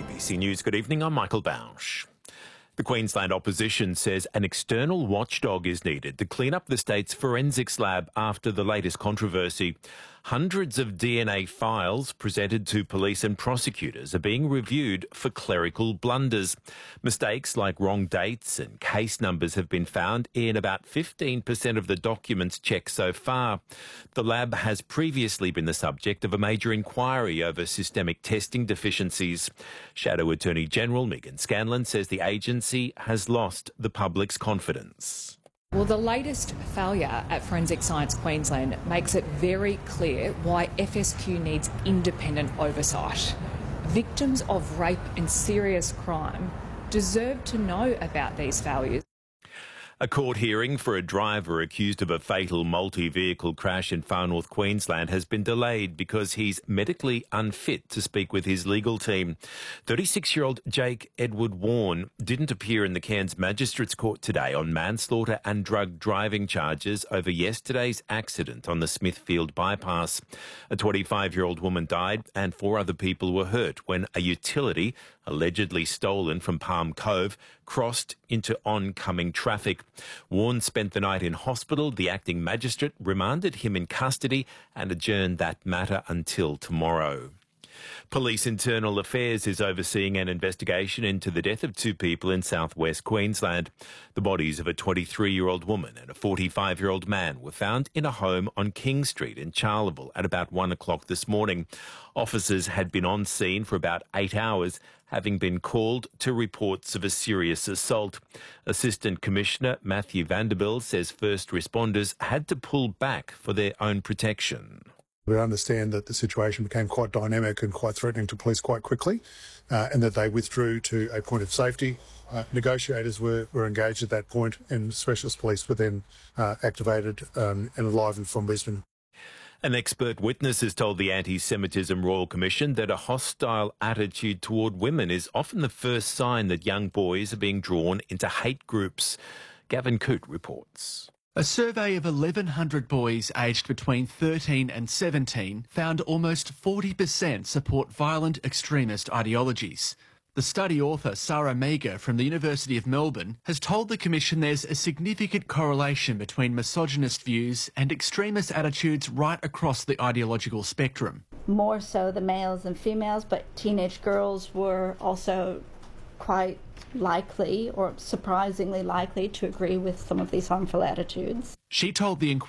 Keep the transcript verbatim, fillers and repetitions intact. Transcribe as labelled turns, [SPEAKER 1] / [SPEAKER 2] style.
[SPEAKER 1] A B C News, good evening, I'm Michael Bausch. The Queensland opposition says an external watchdog is needed to clean up the state's forensics lab after the latest controversy. Hundreds of D N A files presented to police and prosecutors are being reviewed for clerical blunders. Mistakes like wrong dates and case numbers have been found in about fifteen percent of the documents checked so far. The lab has previously been the subject of a major inquiry over systemic testing deficiencies. Shadow Attorney General Megan Scanlon says the agency has lost the public's confidence.
[SPEAKER 2] Well, the latest failure at Forensic Science Queensland makes it very clear why F S Q needs independent oversight. Victims of rape and serious crime deserve to know about these failures.
[SPEAKER 1] A court hearing for a driver accused of a fatal multi-vehicle crash in Far North Queensland has been delayed because he's medically unfit to speak with his legal team. thirty-six-year-old Jake Edward Warren didn't appear in the Cairns Magistrates Court today on manslaughter and drug driving charges over yesterday's accident on the Smithfield bypass. A twenty-five-year-old woman died and four other people were hurt when a utility, allegedly stolen from Palm Cove, crossed into oncoming traffic. Warren spent the night in hospital. The acting magistrate remanded him in custody and adjourned that matter until tomorrow. Police Internal Affairs is overseeing an investigation into the death of two people in southwest Queensland. The bodies of a twenty-three-year-old woman and a forty-five-year-old man were found in a home on King Street in Charleville at about one o'clock this morning. Officers had been on scene for about eight hours, having been called to reports of a serious assault. Assistant Commissioner Matthew Vanderbilt says first responders had to pull back for their own protection.
[SPEAKER 3] We understand that the situation became quite dynamic and quite threatening to police quite quickly, uh, and that they withdrew to a point of safety. Uh, negotiators were, were engaged at that point, and specialist police were then uh, activated um, and enlivened from Brisbane.
[SPEAKER 1] An expert witness has told the Anti-Semitism Royal Commission that a hostile attitude toward women is often the first sign that young boys are being drawn into hate groups. Gavin Coote reports.
[SPEAKER 4] A survey of eleven hundred boys aged between thirteen and seventeen found almost forty percent support violent extremist ideologies. The study author, Sarah Meager from the University of Melbourne, has told the Commission there's a significant correlation between misogynist views and extremist attitudes right across the ideological spectrum.
[SPEAKER 5] More so the males than females, but teenage girls were also quite likely or surprisingly likely to agree with some of these harmful attitudes.
[SPEAKER 4] She told the